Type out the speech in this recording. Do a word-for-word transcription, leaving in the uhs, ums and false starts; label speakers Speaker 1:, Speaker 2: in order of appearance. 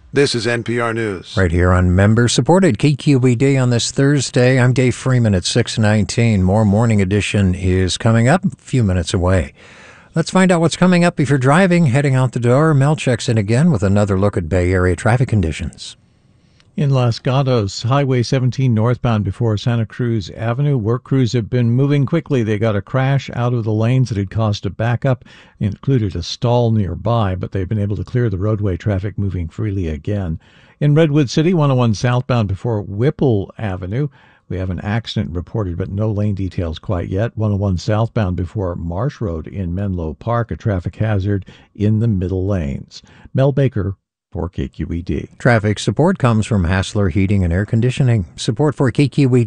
Speaker 1: This is N P R News.
Speaker 2: Right here on member-supported K Q E D on this Thursday. I'm Dave Freeman at six nineteen. More Morning Edition is coming up a few minutes away. Let's find out what's coming up if you're driving, heading out the door. Mel checks in again with another look at Bay Area traffic conditions.
Speaker 3: In Los Gatos, Highway seventeen northbound before Santa Cruz Avenue, work crews have been moving quickly. They got a crash out of the lanes that had caused a backup, included a stall nearby, but they've been able to clear the roadway, traffic moving freely again. In Redwood City, one oh one southbound before Whipple Avenue, we have an accident reported, but no lane details quite yet. one oh one southbound before Marsh Road in Menlo Park, a traffic hazard in the middle lanes. Mel Baker for K Q E D.
Speaker 2: Traffic support comes from Hassler Heating and Air Conditioning. Support for K Q E D